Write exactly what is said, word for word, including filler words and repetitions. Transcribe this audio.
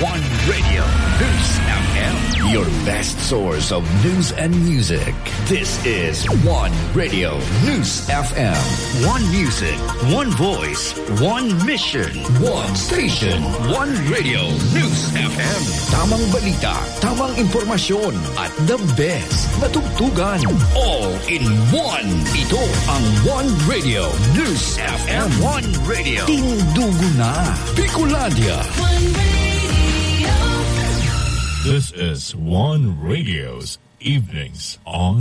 One Radio News F M, your best source of news and music. This is One Radio News F M. One music, one voice, one mission, one station, one Radio News F M. Tamang balita, tamang impormasyon, at the best na tugtugan. All in one. Ito ang One Radio News F M. One Radio. Tindugo na. Bicolandia. One Radio. This is One Radio's Evenings on